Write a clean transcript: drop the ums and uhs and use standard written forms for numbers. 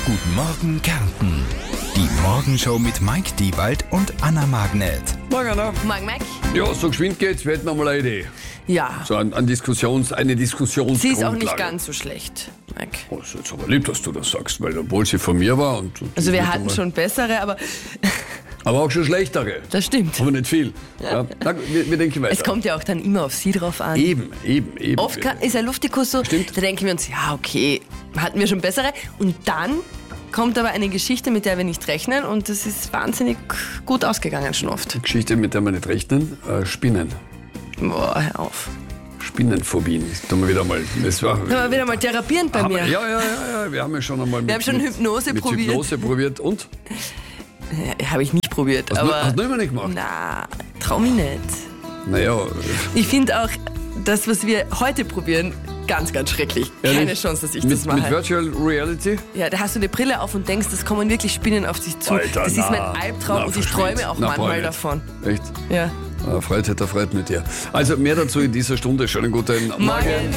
Guten Morgen Kärnten. Die Morgenshow mit Mike Diewald und Anna Magnet. Morgen, Anna. Morgen, Mike. Ja, so geschwind geht's, wir hätten einmal eine Idee. Ja, So eine Diskussionsgrundlage. sie ist auch nicht ganz so schlecht, Mike. Oh, ist jetzt aber lieb, dass du das sagst, weil obwohl sie von mir war und Also wir nicht hatten einmal- schon bessere, aber Aber auch schon schlechtere. das stimmt. Aber nicht viel. Ja. Na, wir denken weiter. Es kommt ja auch dann immer auf sie drauf an. Eben. Oft ist ein Luftikus so, Stimmt. da denken wir uns, ja okay, hatten wir schon bessere. Und dann kommt aber eine Geschichte, mit der wir nicht rechnen und das ist wahnsinnig gut ausgegangen schon oft. Geschichte, mit der wir nicht rechnen. Spinnen. Boah, hör auf. Spinnenphobien. Das tun wir wieder mal. Das war, Können wir wieder mal therapieren bei mir? Ja. Wir haben ja schon einmal haben schon Hypnose mit probiert. Hypnose probiert und? Ja, habe ich nicht probiert, Hast aber du immer nicht gemacht? na, trau mich nicht. Naja, Ich finde auch, das, was wir heute probieren, ganz, ganz schrecklich. ehrlich? Keine Chance, dass ich mit, das mache. Mit Virtual Reality? Ja, da hast du eine Brille auf und denkst, das kommen wirklich Spinnen auf dich zu. Alter, das ist mein Albtraum und ich verschwind. träume auch Na, manchmal Freund. davon. Echt? Ja. Freut mit dir. Also mehr dazu in dieser Stunde. Schönen guten Morgen. Morgen.